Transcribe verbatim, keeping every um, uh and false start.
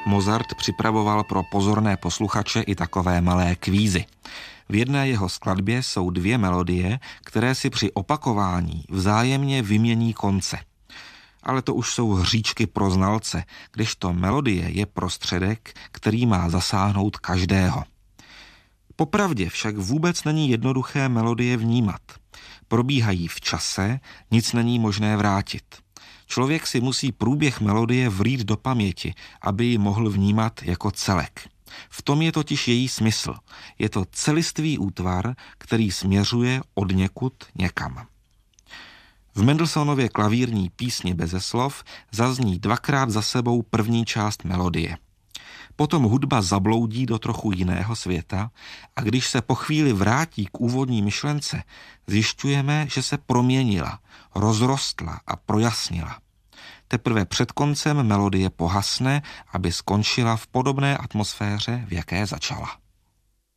Mozart připravoval pro pozorné posluchače i takové malé kvízy. V jedné jeho skladbě jsou dvě melodie, které si při opakování vzájemně vymění konce. Ale to už jsou hříčky pro znalce, kdežto melodie je prostředek, který má zasáhnout každého. Popravdě však vůbec není jednoduché melodie vnímat. Probíhají v čase, nic není možné vrátit. Člověk si musí průběh melodie vrít do paměti, aby ji mohl vnímat jako celek. V tom je totiž její smysl. Je to celistvý útvar, který směřuje odněkud někam. V Mendelsohnově klavírní písni beze slov zazní dvakrát za sebou první část melodie. Potom hudba zabloudí do trochu jiného světa a když se po chvíli vrátí k úvodní myšlence, zjišťujeme, že se proměnila, rozrostla a projasnila. Teprve před koncem melodie pohasne, aby skončila v podobné atmosféře, v jaké začala.